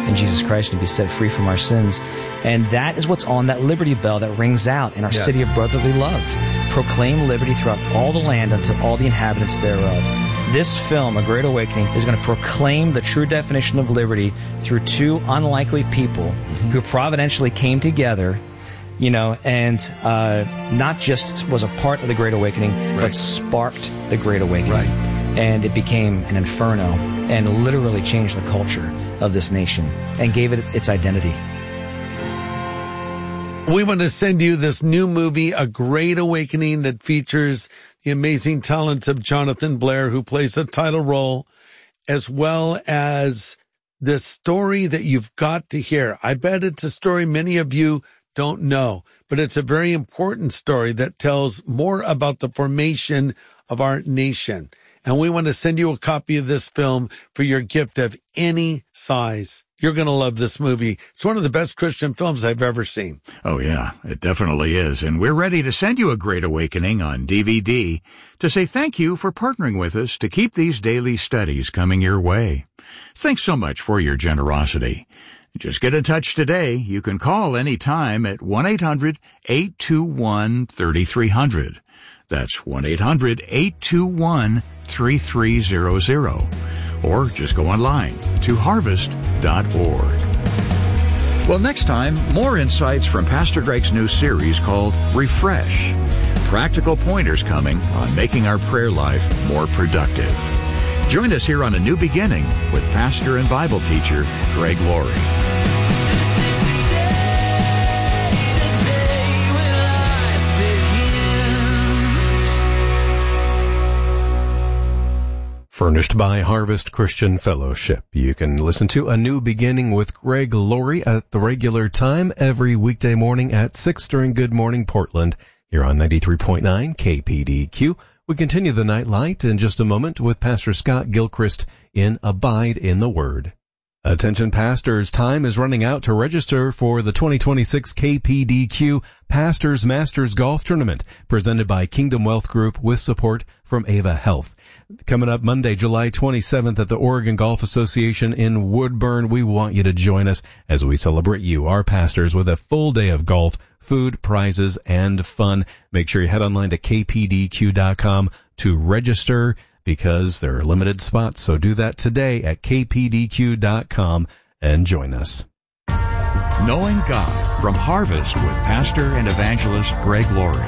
in Jesus Christ and be set free from our sins. And that is what's on that Liberty Bell that rings out in our city of brotherly love. Proclaim liberty throughout all the land unto all the inhabitants thereof. This film, A Great Awakening, is going to proclaim the true definition of liberty through two unlikely people who providentially came together, and not just was a part of the Great Awakening, but sparked the Great Awakening. Right. And it became an inferno and literally changed the culture of this nation and gave it its identity. We want to send you this new movie, A Great Awakening, that features the amazing talents of Jonathan Blair, who plays the title role, as well as this story that you've got to hear. I bet it's a story many of you don't know, but it's a very important story that tells more about the formation of our nation. And we want to send you a copy of this film for your gift of any size. You're going to love this movie. It's one of the best Christian films I've ever seen. Oh, yeah, it definitely is. And we're ready to send you A Great Awakening on DVD to say thank you for partnering with us to keep these daily studies coming your way. Thanks so much for your generosity. Just get in touch today. You can call anytime at 1-800-821-3300. That's 1-800-821-3300. Or just go online to harvest.org. Well, next time, more insights from Pastor Greg's new series called Refresh. Practical pointers coming on making our prayer life more productive. Join us here on A New Beginning with pastor and Bible teacher Greg Laurie. Furnished by Harvest Christian Fellowship. You can listen to A New Beginning with Greg Laurie at the regular time every weekday morning at 6 during Good Morning Portland here on 93.9 KPDQ. We continue the Night Light in just a moment with Pastor Scott Gilchrist in Abide in the Word. Attention pastors, time is running out to register for the 2026 KPDQ Pastors Masters Golf Tournament presented by Kingdom Wealth Group with support from Ava Health. Coming up Monday, July 27th at the Oregon Golf Association in Woodburn. We want you to join us as we celebrate you, our pastors, with a full day of golf, food, prizes, and fun. Make sure you head online to kpdq.com to register, because there are limited spots. So do that today at kpdq.com and join us. Knowing God from Harvest with pastor and evangelist Greg Laurie.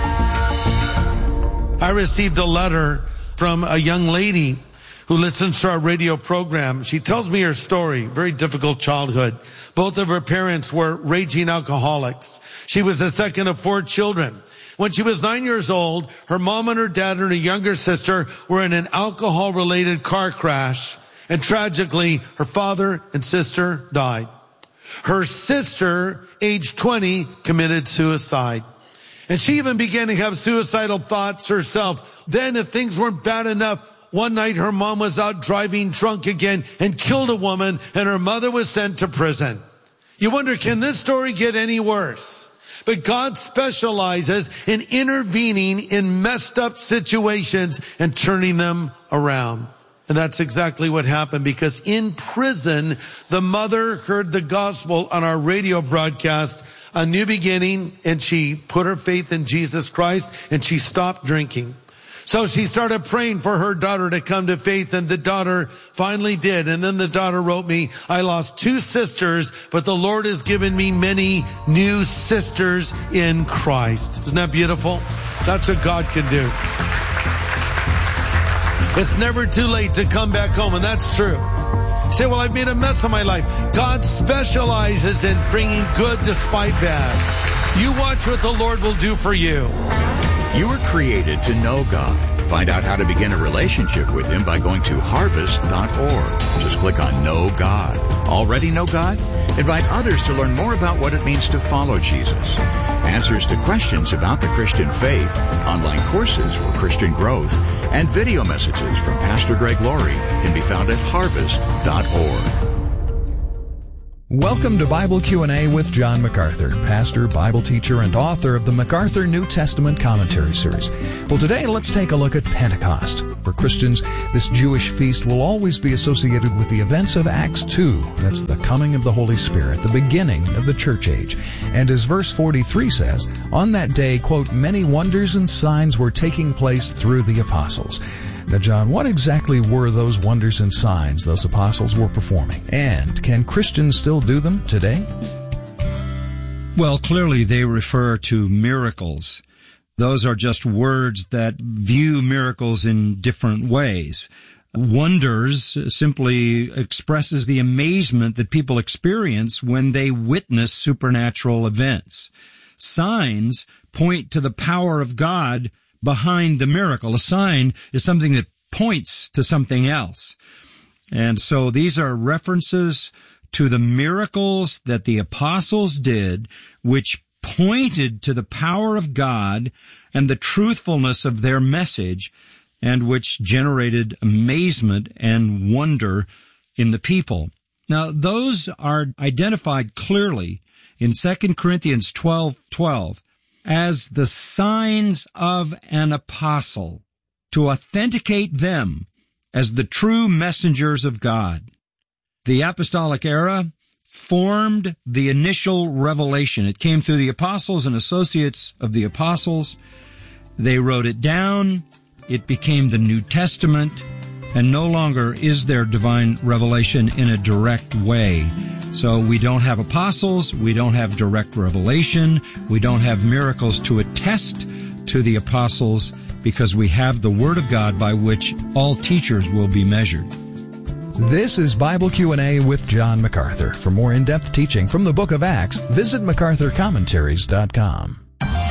I received a letter from a young lady who listens to our radio program. She tells me her story, very difficult childhood. Both of her parents were raging alcoholics. She was the second of 4 children. When she was 9 years old, her mom and her dad and her younger sister were in an alcohol-related car crash, and tragically, her father and sister died. Her sister, age 20, committed suicide. And she even began to have suicidal thoughts herself. Then, if things weren't bad enough, one night her mom was out driving drunk again and killed a woman, and her mother was sent to prison. You wonder, can this story get any worse? But God specializes in intervening in messed up situations and turning them around. And that's exactly what happened, because in prison, the mother heard the gospel on our radio broadcast, A New Beginning, and she put her faith in Jesus Christ and she stopped drinking. So she started praying for her daughter to come to faith, and the daughter finally did. And then the daughter wrote me, I lost 2 sisters, but the Lord has given me many new sisters in Christ. Isn't that beautiful? That's what God can do. It's never too late to come back home, and that's true. You say, well, I've made a mess of my life. God specializes in bringing good despite bad. You watch what the Lord will do for you. You were created to know God. Find out how to begin a relationship with Him by going to harvest.org. Just click on Know God. Already know God? Invite others to learn more about what it means to follow Jesus. Answers to questions about the Christian faith, online courses for Christian growth, and video messages from Pastor Greg Laurie can be found at harvest.org. Welcome to Bible Q&A with John MacArthur, pastor, Bible teacher, and author of the MacArthur New Testament Commentary Series. Well, today let's take a look at Pentecost. For Christians, this Jewish feast will always be associated with the events of Acts 2. That's the coming of the Holy Spirit, the beginning of the church age. And as verse 43 says, on that day, quote, many wonders and signs were taking place through the apostles. Now, John, what exactly were those wonders and signs those apostles were performing? And can Christians still do them today? Well, clearly they refer to miracles. Those are just words that view miracles in different ways. Wonders simply expresses the amazement that people experience when they witness supernatural events. Signs point to the power of God behind the miracle. A sign is something that points to something else. And so these are references to the miracles that the apostles did, which pointed to the power of God and the truthfulness of their message, and which generated amazement and wonder in the people. Now, those are identified clearly in 2 Corinthians 12:12. as the signs of an apostle, to authenticate them as the true messengers of God. The apostolic era formed the initial revelation. It came through the apostles and associates of the apostles. They wrote it down. It became the New Testament, and no longer is there divine revelation in a direct way. So we don't have apostles, we don't have direct revelation, we don't have miracles to attest to the apostles, because we have the Word of God by which all teachers will be measured. This is Bible Q&A with John MacArthur. For more in-depth teaching from the book of Acts, visit MacArthurCommentaries.com.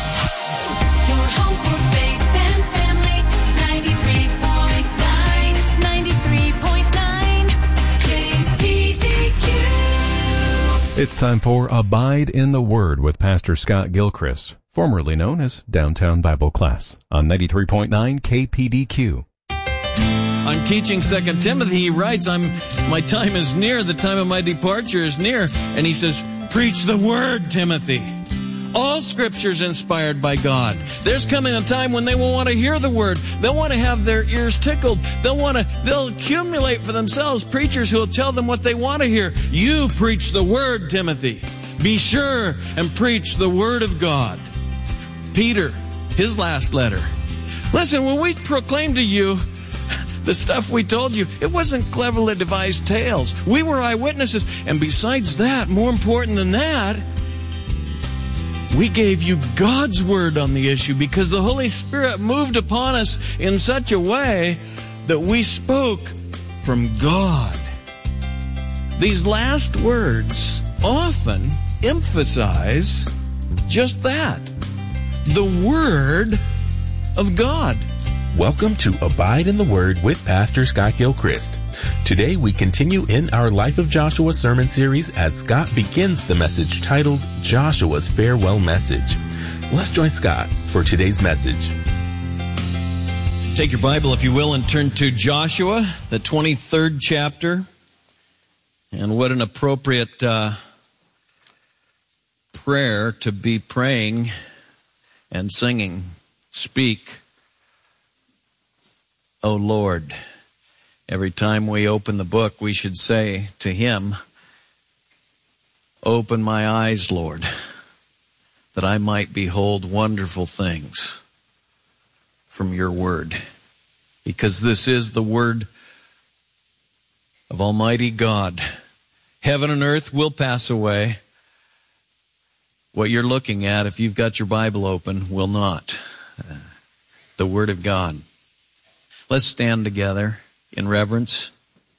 It's time for Abide in the Word with Pastor Scott Gilchrist, formerly known as Downtown Bible Class, on 93.9 KPDQ. I'm teaching 2 Timothy. He writes, my time is near, the time of my departure is near. And he says, preach the Word, Timothy. All Scripture is inspired by God. There's coming a time when they will want to hear the Word. They'll want to have their ears tickled. They'll accumulate for themselves preachers who will tell them what they want to hear. You preach the Word, Timothy. Be sure and preach the Word of God. Peter, his last letter. Listen, when we proclaim to you the stuff we told you, it wasn't cleverly devised tales. We were eyewitnesses. And besides that, more important than that, we gave you God's Word on the issue, because the Holy Spirit moved upon us in such a way that we spoke from God. These last words often emphasize just that, the Word of God. Welcome to Abide in the Word with Pastor Scott Gilchrist. Today we continue in our Life of Joshua sermon series as Scott begins the message titled Joshua's Farewell Message. Let's join Scott for today's message. Take your Bible, if you will, and turn to Joshua, the 23rd chapter. And what an appropriate prayer to be praying and singing. Speak, O Lord. Every time we open the book, we should say to Him, open my eyes, Lord, that I might behold wonderful things from your Word. Because this is the Word of Almighty God. Heaven and earth will pass away. What you're looking at, if you've got your Bible open, will not. The Word of God. Let's stand together in reverence.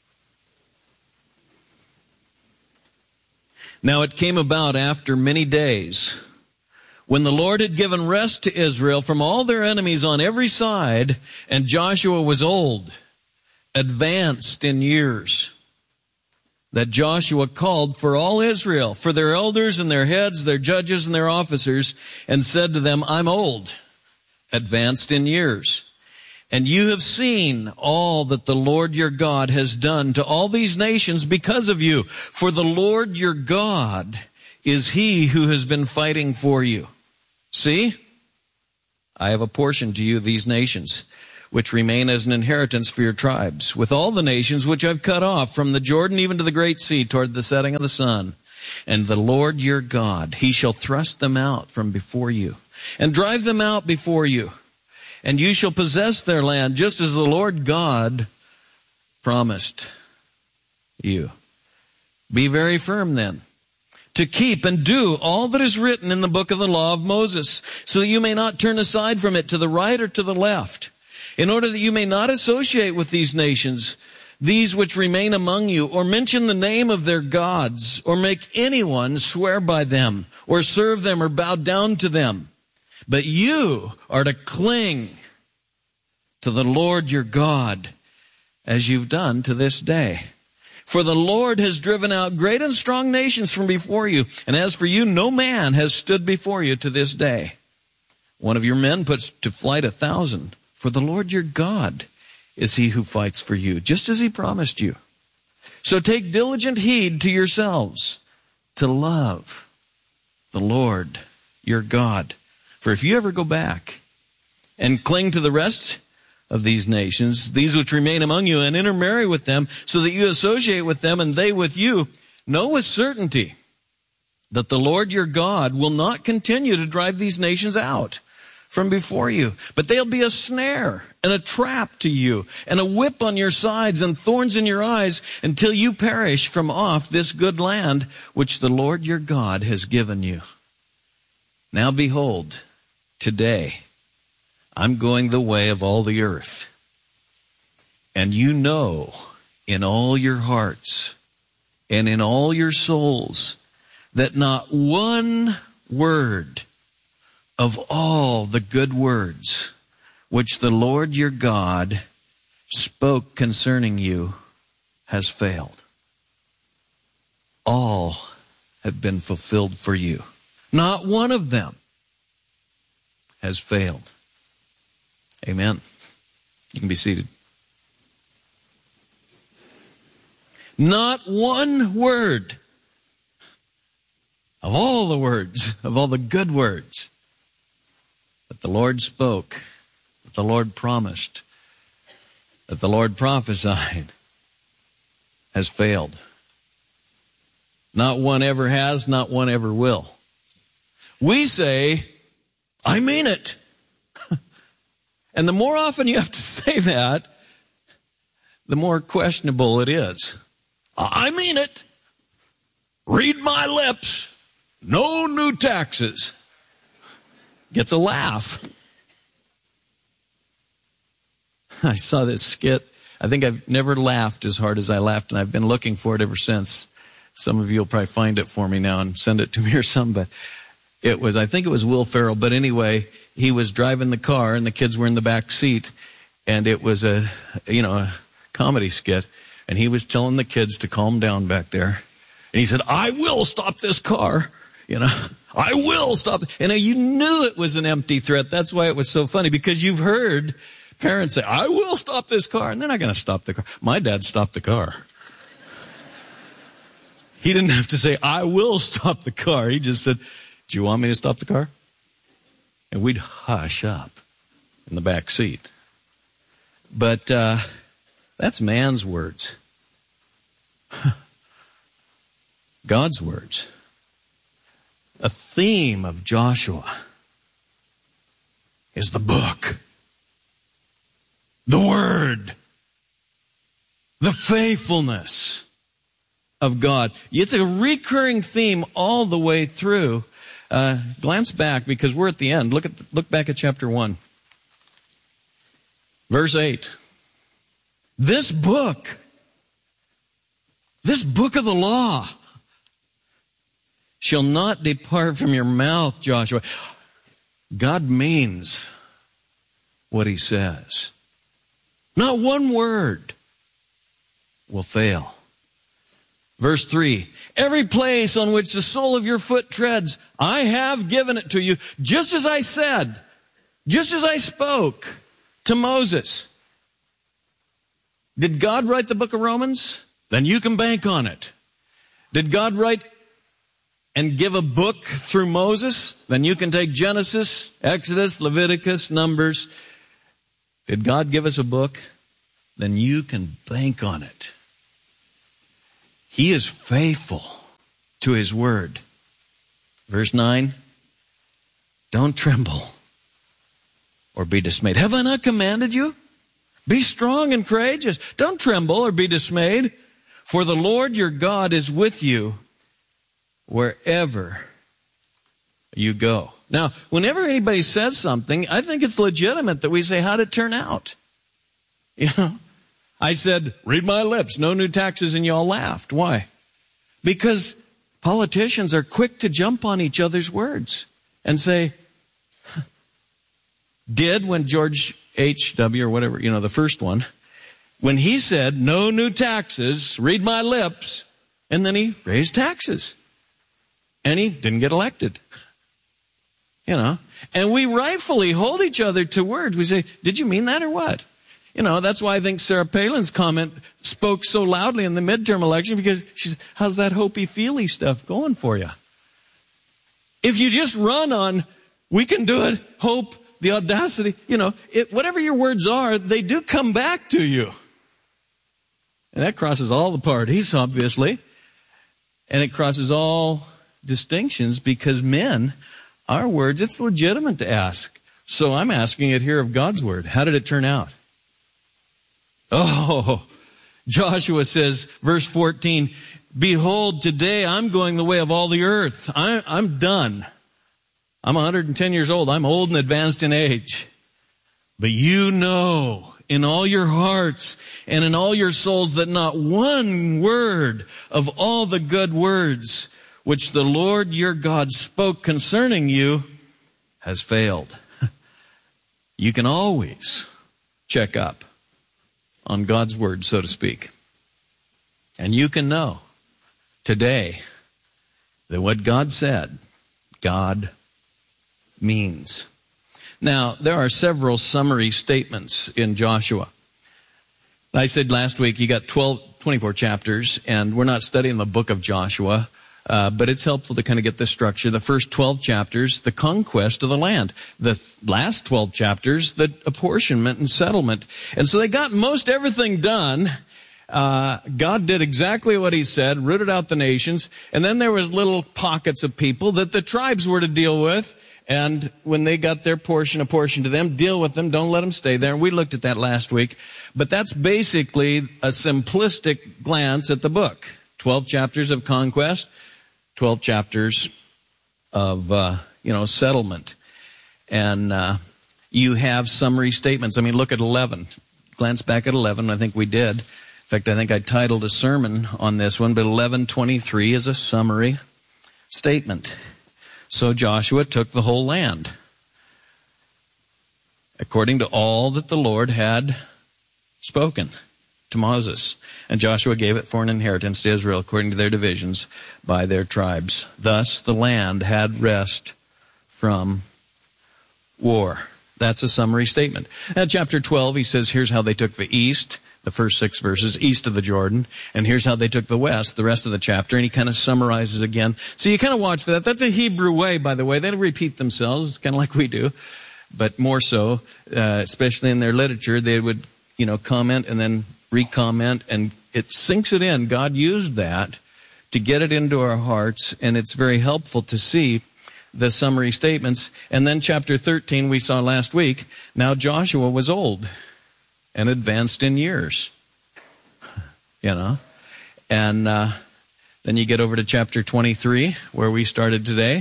Now it came about after many days, when the Lord had given rest to Israel from all their enemies on every side, and Joshua was old, advanced in years, that Joshua called for all Israel, for their elders and their heads, their judges and their officers, and said to them, I'm old, advanced in years. And you have seen all that the Lord your God has done to all these nations because of you. For the Lord your God is he who has been fighting for you. See, I have apportioned to you these nations, which remain as an inheritance for your tribes, with all the nations which I've cut off, from the Jordan even to the great sea, toward the setting of the sun. And the Lord your God, he shall thrust them out from before you, and drive them out before you. And you shall possess their land, just as the Lord God promised you. Be very firm then, to keep and do all that is written in the book of the law of Moses, so that you may not turn aside from it to the right or to the left, in order that you may not associate with these nations, these which remain among you, or mention the name of their gods, or make anyone swear by them, or serve them, or bow down to them. But you are to cling to the Lord your God, as you've done to this day. For the Lord has driven out great and strong nations from before you, and as for you, no man has stood before you to this day. One of your men puts to flight 1,000, for the Lord your God is he who fights for you, just as he promised you. So take diligent heed to yourselves to love the Lord your God. For if you ever go back and cling to the rest of these nations, these which remain among you, and intermarry with them, so that you associate with them and they with you, know with certainty that the Lord your God will not continue to drive these nations out from before you, but they'll be a snare and a trap to you, and a whip on your sides and thorns in your eyes, until you perish from off this good land which the Lord your God has given you. Now behold, today I'm going the way of all the earth, and you know in all your hearts and in all your souls that not one word of all the good words which the Lord your God spoke concerning you has failed. All have been fulfilled for you. Not one of them has failed. Amen. You can be seated. Not one word of all the words, of all the good words that the Lord spoke, that the Lord promised, that the Lord prophesied, has failed. Not one ever has, not one ever will. We say, I mean it. And the more often you have to say that, the more questionable it is. I mean it. Read my lips. No new taxes. Gets a laugh. I saw this skit. I think I've never laughed as hard as I laughed, and I've been looking for it ever since. Some of you will probably find it for me now and send it to me or something, but I think it was Will Ferrell, but anyway, he was driving the car and the kids were in the back seat, and it was a comedy skit, and he was telling the kids to calm down back there. And he said, I will stop this car, I will stop. And you knew it was an empty threat. That's why it was so funny, because you've heard parents say, I will stop this car, and they're not going to stop the car. My dad stopped the car. He didn't have to say, I will stop the car. He just said, do you want me to stop the car? And we'd hush up in the back seat. But that's man's words. God's words. A theme of Joshua is the book, the word, the faithfulness of God. It's a recurring theme all the way through. Glance back, because we're at the end. Look back at chapter 1. Verse 8. This book of the law shall not depart from your mouth, Joshua. God means what he says. Not one word will fail. Verse 3, every place on which the sole of your foot treads, I have given it to you, just as I said, just as I spoke to Moses. Did God write the book of Romans? Then you can bank on it. Did God write and give a book through Moses? Then you can take Genesis, Exodus, Leviticus, Numbers. Did God give us a book? Then you can bank on it. He is faithful to His word. Verse 9, don't tremble or be dismayed. Have I not commanded you? Be strong and courageous. Don't tremble or be dismayed, for the Lord your God is with you wherever you go. Now, whenever anybody says something, I think it's legitimate that we say, how'd it turn out? You know, I said, read my lips, no new taxes, and y'all laughed. Why? Because politicians are quick to jump on each other's words and say, did when George H.W. or whatever, you know, the first one, when he said, no new taxes, read my lips, and then he raised taxes. And he didn't get elected. You know, and we rightfully hold each other to words. We say, did you mean that or what? You know, that's why I think Sarah Palin's comment spoke so loudly in the midterm election, because she's, how's that hopey-feely stuff going for you? If you just run on, we can do it, hope, the audacity, you know, whatever your words are, they do come back to you. And that crosses all the parties, obviously. And it crosses all distinctions, because men, our words, it's legitimate to ask. So I'm asking it here of God's word. How did it turn out? Oh, Joshua says, verse 14, behold, today I'm going the way of all the earth. I'm done. I'm 110 years old. I'm old and advanced in age. But you know in all your hearts and in all your souls that not one word of all the good words which the Lord your God spoke concerning you has failed. You can always check up on God's word, so to speak. And you can know today that what God said, God means. Now, there are several summary statements in Joshua. I said last week you got 24 chapters, and we're not studying the book of Joshua, but it's helpful to kind of get the structure. The first 12 chapters, the conquest of the land. The last 12 chapters, the apportionment and settlement. And so they got most everything done. God did exactly what He said, rooted out the nations, and then there was little pockets of people that the tribes were to deal with. And when they got their portion apportioned to them, deal with them, don't let them stay there. We looked at that last week. But that's basically a simplistic glance at the book. 12 chapters of conquest, 12 chapters of, settlement. And you have summary statements. I mean, look at 11. Glance back at 11. I think we did. In fact, I think I titled a sermon on this one, but 11:23 is a summary statement. So Joshua took the whole land, according to all that the Lord had spoken to Moses. And Joshua gave it for an inheritance to Israel, according to their divisions by their tribes. Thus the land had rest from war. That's a summary statement. At chapter 12, he says, here's how they took the east, the first 6 verses, east of the Jordan. And here's how they took the west, the rest of the chapter. And he kind of summarizes again. So you kind of watch for that. That's a Hebrew way, by the way. They don't repeat themselves, kind of like we do. But more so, especially in their literature, they would, comment and then re-comment. And it sinks it in. God used that to get it into our hearts. And it's very helpful to see the summary statements. And then chapter 13 we saw last week. Now Joshua was old and advanced in years, And then you get over to chapter 23, where we started today.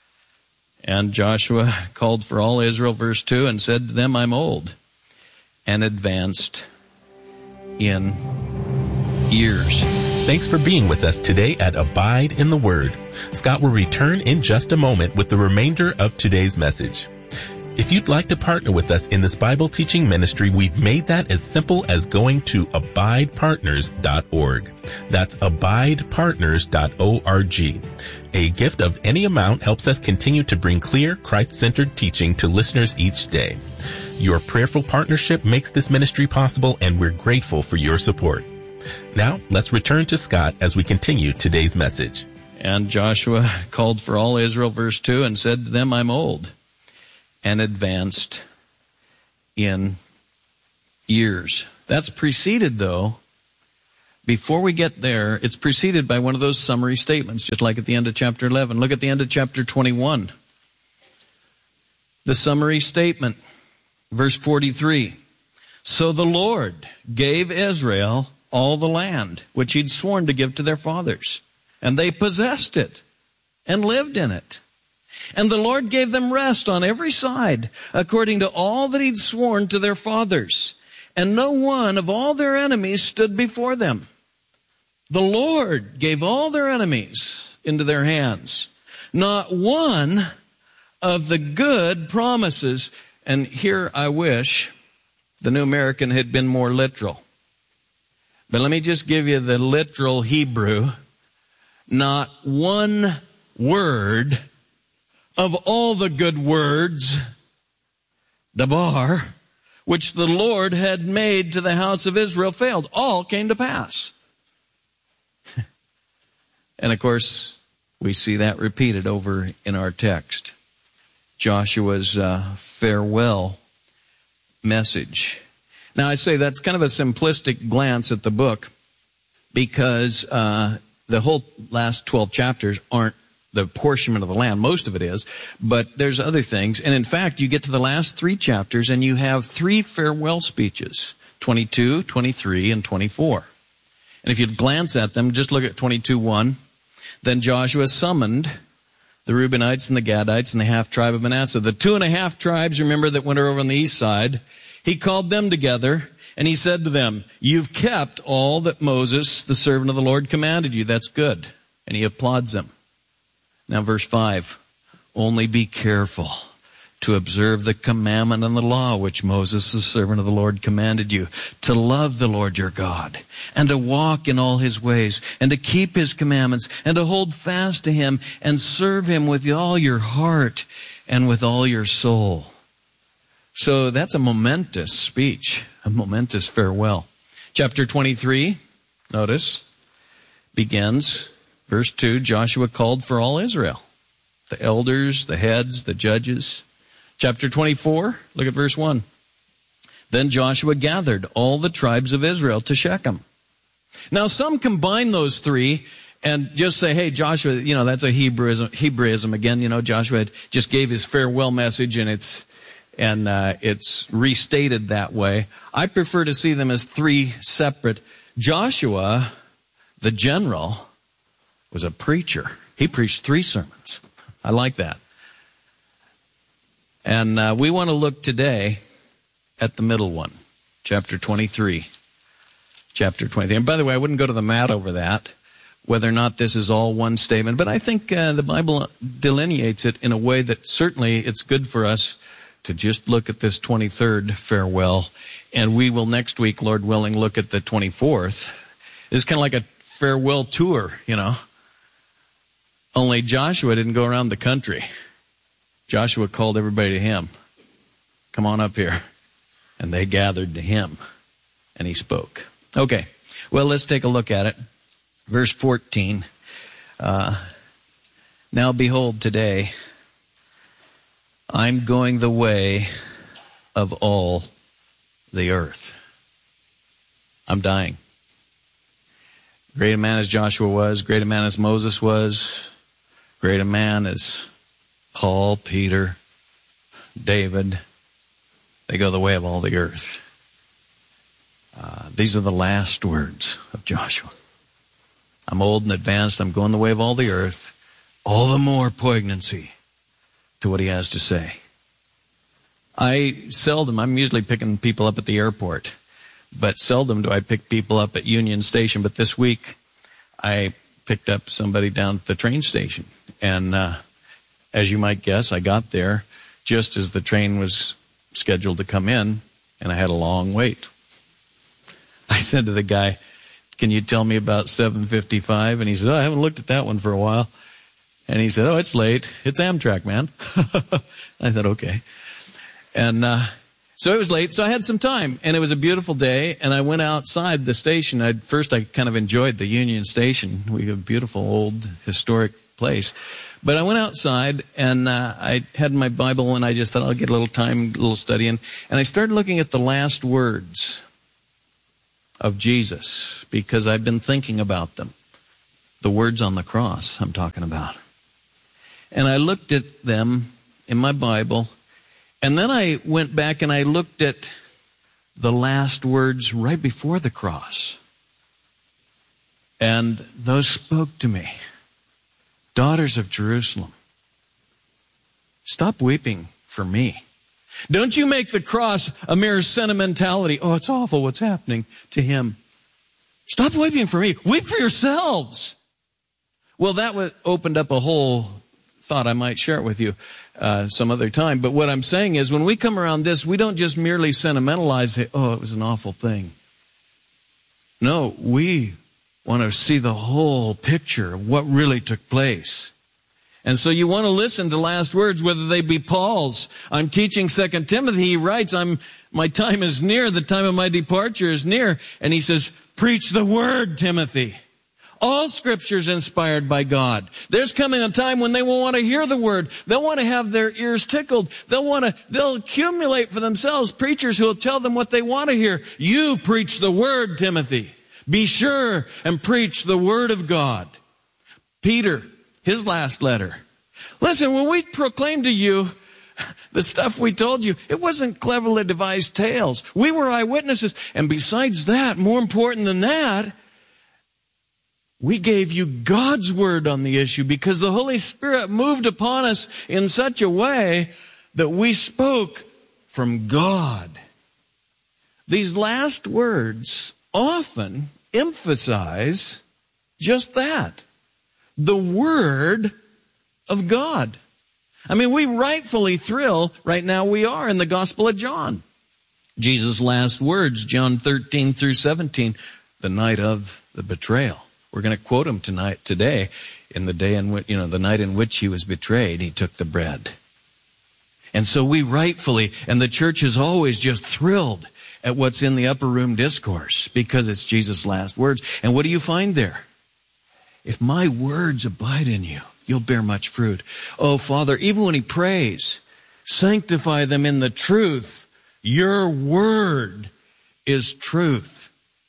And Joshua called for all Israel, verse 2, and said to them, I'm old and advanced in years. Thanks for being with us today at Abide in the Word. Scott will return in just a moment with the remainder of today's message. If you'd like to partner with us in this Bible teaching ministry, we've made that as simple as going to abidepartners.org. That's abidepartners.org. A gift of any amount helps us continue to bring clear, Christ-centered teaching to listeners each day. Your prayerful partnership makes this ministry possible, and we're grateful for your support. Now, let's return to Scott as we continue today's message. And Joshua called for all Israel, verse 2, and said to them, I'm old and advanced in years. That's preceded, though, before we get there, it's preceded by one of those summary statements, just like at the end of chapter 11. Look at the end of chapter 21. The summary statement, verse 43. So the Lord gave Israel all the land which he'd sworn to give to their fathers, and they possessed it and lived in it. And the Lord gave them rest on every side, according to all that he'd sworn to their fathers. And no one of all their enemies stood before them. The Lord gave all their enemies into their hands. Not one of the good promises. And here I wish the New American had been more literal. But let me just give you the literal Hebrew. Not one word of all the good words, dabar, which the Lord had made to the house of Israel failed. All came to pass. And of course, we see that repeated over in our text. Joshua's farewell message. Now I say that's kind of a simplistic glance at the book, because the whole last 12 chapters aren't the apportionment of the land. Most of it is, but there's other things. And in fact, you get to the last 3 chapters and you have 3 farewell speeches, 22, 23, and 24. And if you glance at them, just look at 22:1. Then Joshua summoned the Reubenites and the Gadites and the half tribe of Manasseh. The 2.5 tribes, remember, that went over on the east side. He called them together and he said to them, you've kept all that Moses, the servant of the Lord, commanded you. That's good. And he applauds them. Now verse 5, only be careful to observe the commandment and the law which Moses, the servant of the Lord, commanded you, to love the Lord your God, and to walk in all his ways, and to keep his commandments, and to hold fast to him, and serve him with all your heart and with all your soul. So that's a momentous speech, a momentous farewell. Chapter 23, notice, begins, verse 2, Joshua called for all Israel, the elders, the heads, the judges. Chapter 24, look at verse 1. Then Joshua gathered all the tribes of Israel to Shechem. Now some combine those 3 and just say, hey, Joshua, that's a Hebraism again. Joshua just gave his farewell message and it's restated that way. I prefer to see them as 3 separate. Joshua, the general, was a preacher. He preached 3 sermons. I like that. And we want to look today at the middle one, chapter 23. Chapter 23. And by the way, I wouldn't go to the mat over that, whether or not this is all one statement. But I think the Bible delineates it in a way that certainly it's good for us to just look at this 23rd farewell. And we will next week, Lord willing, look at the 24th. It's kind of like a farewell tour, Only Joshua didn't go around the country. Joshua called everybody to him. Come on up here. And they gathered to him. And he spoke. Okay. Well, let's take a look at it. Verse 14. Now behold, today, I'm going the way of all the earth. I'm dying. Great a man as Joshua was, great a man as Moses was, great a man as Paul, Peter, David. They go the way of all the earth. These are the last words of Joshua. I'm old and advanced. I'm going the way of all the earth. All the more poignancy to what he has to say. I'm usually picking people up at the airport, but seldom do I pick people up at Union Station. But this week, I picked up somebody down at the train station. And as you might guess, I got there just as the train was scheduled to come in, and I had a long wait. I said to the guy, "Can you tell me about 7:55? And he said, "Oh, I haven't looked at that one for a while." And he said, "Oh, it's late. It's Amtrak, man." I thought, okay. And so it was late, so I had some time, and it was a beautiful day, and I went outside the station. First, I kind of enjoyed the Union Station. We have a beautiful, old, historic place. But I went outside, and I had my Bible, and I just thought I'll get a little time, a little studying. And I started looking at the last words of Jesus, because I've been thinking about them. The words on the cross I'm talking about. And I looked at them in my Bible, and then I went back and I looked at the last words right before the cross. And those spoke to me. Daughters of Jerusalem, stop weeping for me. Don't you make the cross a mere sentimentality. Oh, it's awful what's happening to him. Stop weeping for me. Weep for yourselves. Well, that opened up a whole thought. I might share it with you some other time. But what I'm saying is, when we come around this, we don't just merely sentimentalize it. Oh, it was an awful thing. No, we want to see the whole picture of what really took place. And so you want to listen to last words, whether they be Paul's. I'm teaching 2 Timothy. He writes, my time is near. The time of my departure is near. And he says, preach the word, Timothy. All Scripture is inspired by God. There's coming a time when they won't want to hear the word. They'll want to have their ears tickled. They'll accumulate for themselves preachers who will tell them what they want to hear. You preach the word, Timothy. Be sure and preach the word of God. Peter, his last letter. Listen, when we proclaimed to you the stuff we told you, it wasn't cleverly devised tales. We were eyewitnesses. And besides that, more important than that, we gave you God's word on the issue, because the Holy Spirit moved upon us in such a way that we spoke from God. These last words often emphasize just that. The Word of God. I mean, we rightfully thrill, right now we are in the Gospel of John. Jesus' last words, John 13 through 17, the night of the betrayal. We're going to quote him today, in the day in which, the night in which he was betrayed, he took the bread. And so we rightfully, and the church is always just thrilled at what's in the upper room discourse, because it's Jesus' last words. And what do you find there? If my words abide in you, you'll bear much fruit. Oh, Father, even when he prays, sanctify them in the truth. Your word is truth.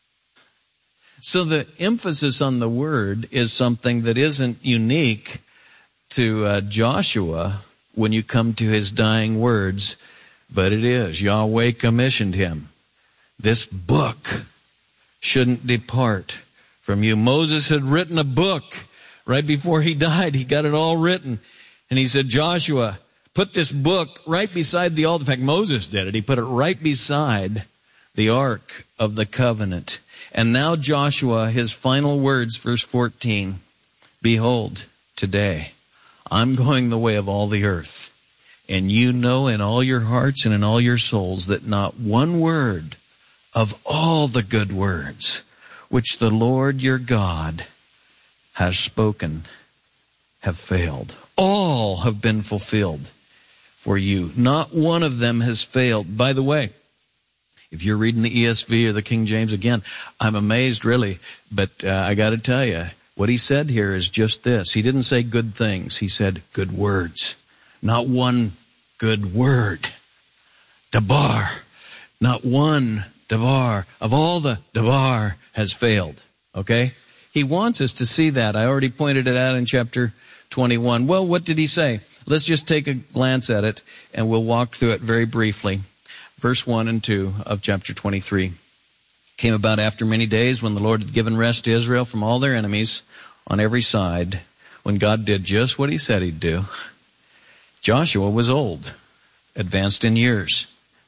So the emphasis on the word is something that isn't unique to Joshua when you come to his dying words, but it is. Yahweh commissioned him. This book shouldn't depart from you. Moses had written a book right before he died. He got it all written. And he said, Joshua, put this book right beside the altar. In fact, Moses did it. He put it right beside the Ark of the Covenant. And now Joshua, his final words, verse 14, behold, today I'm going the way of all the earth. And you know in all your hearts and in all your souls that not one word of all the good words which the Lord your God has spoken have failed. All have been fulfilled for you. Not one of them has failed. By the way, if you're reading the ESV or the King James, again, I'm amazed really, but I got to tell you, what he said here is just this. He didn't say good things. He said good words. Not one good word. Dabar. Not one dabar. Of all the dabar has failed. Okay? He wants us to see that. I already pointed it out in chapter 21. Well, what did he say? Let's just take a glance at it, and we'll walk through it very briefly. Verse 1 and 2 of chapter 23. Came about after many days when the Lord had given rest to Israel from all their enemies on every side, when God did just what he said he'd do. Joshua was old, advanced in years.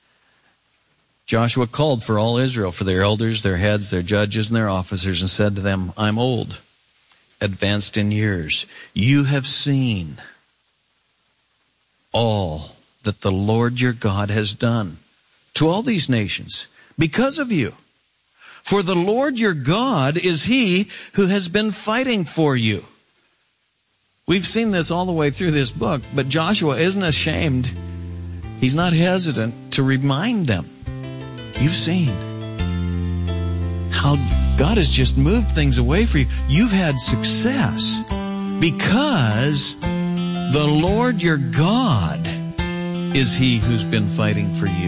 Joshua called for all Israel, for their elders, their heads, their judges, and their officers, and said to them, I'm old, advanced in years. You have seen all that the Lord your God has done to all these nations because of you. For the Lord your God is he who has been fighting for you. We've seen this all the way through this book, but Joshua isn't ashamed. He's not hesitant to remind them. You've seen how God has just moved things away for you. You've had success because the Lord your God is he who's been fighting for you.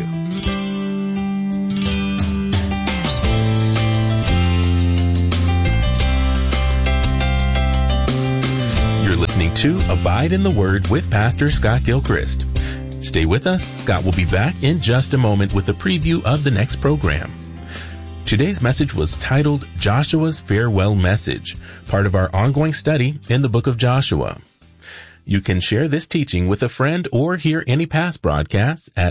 You're listening to Abide in the Word with Pastor Scott Gilchrist. Stay with us. Scott will be back in just a moment with a preview of the next program. Today's message was titled Joshua's Farewell Message, part of our ongoing study in the book of Joshua. You can share this teaching with a friend or hear any past broadcasts at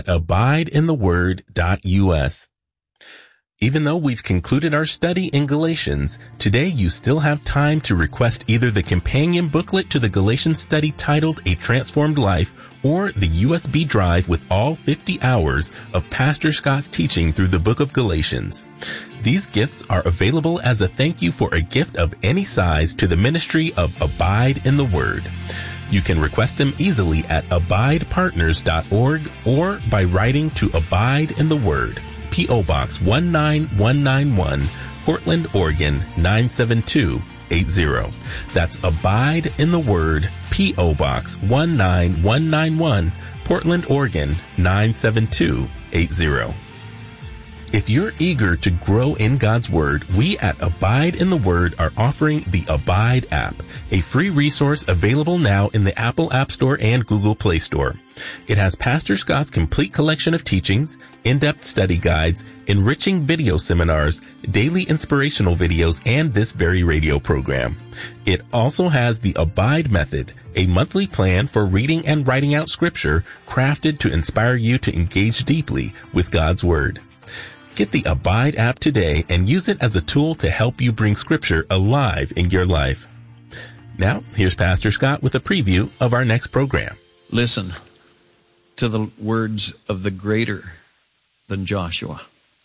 abideintheword.us. Even though we've concluded our study in Galatians, today you still have time to request either the companion booklet to the Galatians study titled A Transformed Life or the USB drive with all 50 hours of Pastor Scott's teaching through the book of Galatians. These gifts are available as a thank you for a gift of any size to the ministry of Abide in the Word. You can request them easily at abidepartners.org or by writing to Abide in the Word, P.O. Box 19191, Portland, Oregon 97280. That's Abide in the Word, P.O. Box 19191, Portland, Oregon 97280. If you're eager to grow in God's Word, we at Abide in the Word are offering the Abide app, a free resource available now in the Apple App Store and Google Play Store. It has Pastor Scott's complete collection of teachings, in-depth study guides, enriching video seminars, daily inspirational videos, and this very radio program. It also has the Abide Method, a monthly plan for reading and writing out Scripture crafted to inspire you to engage deeply with God's Word. Get the Abide app today and use it as a tool to help you bring Scripture alive in your life. Now, here's Pastor Scott with a preview of our next program. Listen to the words of the greater than Joshua.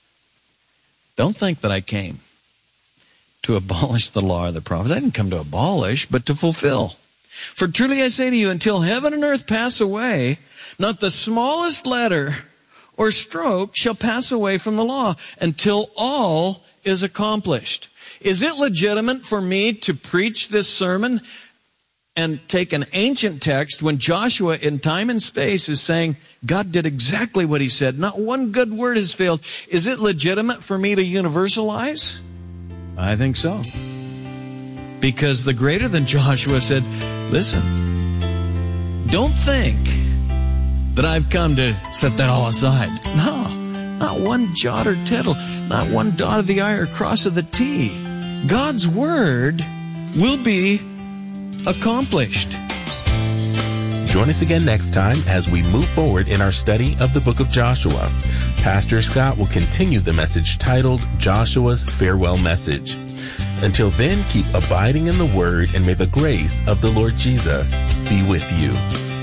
Don't think that I came to abolish the law or the prophets. I didn't come to abolish, but to fulfill. For truly I say to you, until heaven and earth pass away, not the smallest letter or stroke shall pass away from the law until all is accomplished. Is it legitimate for me to preach this sermon and take an ancient text when Joshua in time and space is saying God did exactly what he said? Not one good word has failed. Is it legitimate for me to universalize? I think so. Because the greater than Joshua said, listen, don't think that I've come to set that all aside. No, not one jot or tittle, not one dot of the I or cross of the T. God's word will be accomplished. Join us again next time as we move forward in our study of the book of Joshua. Pastor Scott will continue the message titled Joshua's Farewell Message. Until then, keep abiding in the Word, and may the grace of the Lord Jesus be with you.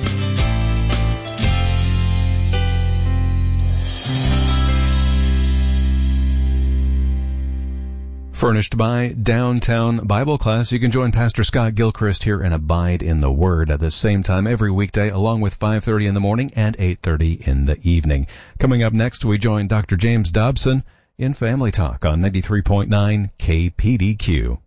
Furnished by Downtown Bible Class, you can join Pastor Scott Gilchrist here and Abide in the Word at the same time every weekday, along with 5:30 in the morning and 8:30 in the evening. Coming up next, we join Dr. James Dobson in Family Talk on 93.9 KPDQ.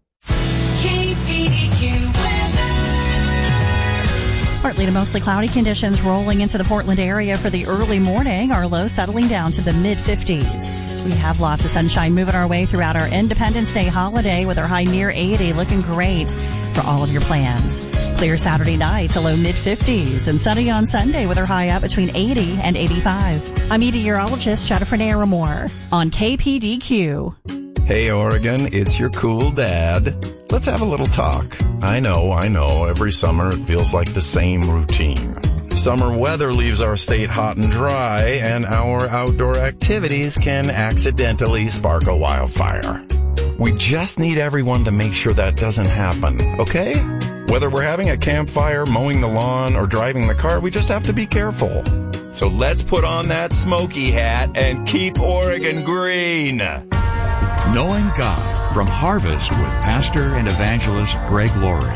Partly to mostly cloudy conditions rolling into the Portland area for the early morning. Our low settling down to the mid-50s. We have lots of sunshine moving our way throughout our Independence Day holiday with our high near 80, looking great for all of your plans. Clear Saturday night to low mid-50s and sunny on Sunday with our high up between 80 and 85. I'm meteorologist Jennifer Naramore on KPDQ. Hey Oregon, it's your cool dad. Let's have a little talk. I know, every summer it feels like the same routine. Summer weather leaves our state hot and dry, and our outdoor activities can accidentally spark a wildfire. We just need everyone to make sure that doesn't happen, okay? Whether we're having a campfire, mowing the lawn, or driving the car, we just have to be careful. So let's put on that smoky hat and keep Oregon green. Knowing God from Harvest with Pastor and Evangelist Greg Laurie.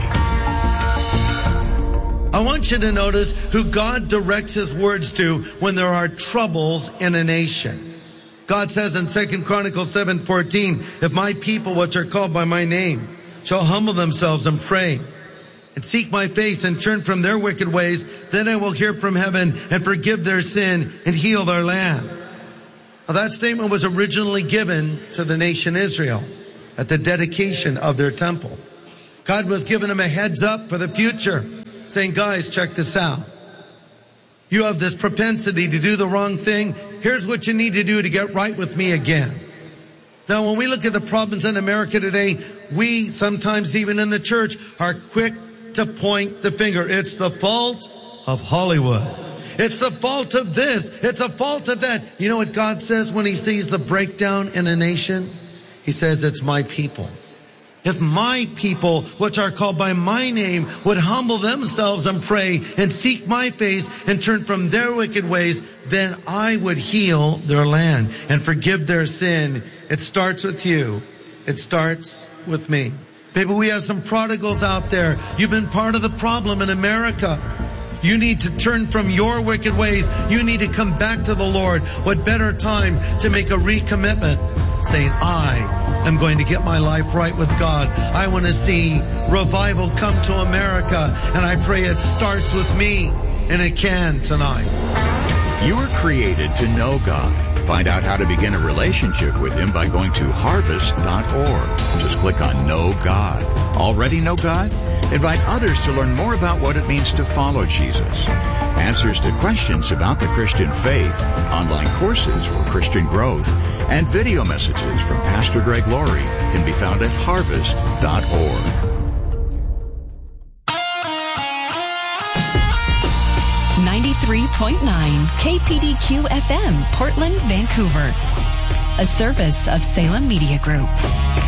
I want you to notice who God directs his words to when there are troubles in a nation. God says in 2 Chronicles 7:14, if my people, which are called by my name, shall humble themselves and pray and seek my face and turn from their wicked ways, then I will hear from heaven and forgive their sin and heal their land. Now, that statement was originally given to the nation Israel at the dedication of their temple. God was giving them a heads up for the future, saying, guys, check this out. You have this propensity to do the wrong thing. Here's what you need to do to get right with me again. Now, when we look at the problems in America today, we sometimes even in the church are quick to point the finger. It's the fault of Hollywood. It's the fault of this. It's a fault of that. You know what God says when he sees the breakdown in a nation? He says, it's my people. If my people, which are called by my name, would humble themselves and pray and seek my face and turn from their wicked ways, then I would heal their land and forgive their sin. It starts with you. It starts with me. Maybe we have some prodigals out there. You've been part of the problem in America. You need to turn from your wicked ways. You need to come back to the Lord. What better time to make a recommitment, saying, I am going to get my life right with God. I want to see revival come to America, and I pray it starts with me, and it can tonight. You were created to know God. Find out how to begin a relationship with him by going to harvest.org. Just click on Know God. Already know God? Invite others to learn more about what it means to follow Jesus. Answers to questions about the Christian faith, online courses for Christian growth, and video messages from Pastor Greg Laurie can be found at harvest.org. 93.9 KPDQ FM, Portland, Vancouver. A service of Salem Media Group.